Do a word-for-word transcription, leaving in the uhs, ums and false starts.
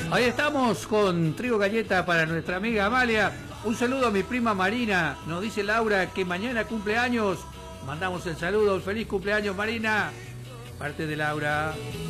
Ahí estamos con trigo galleta para nuestra amiga Amalia. Un saludo a mi prima Marina. Nos dice Laura que mañana cumpleaños. Mandamos el saludo. Feliz cumpleaños, Marina. Parte de Laura.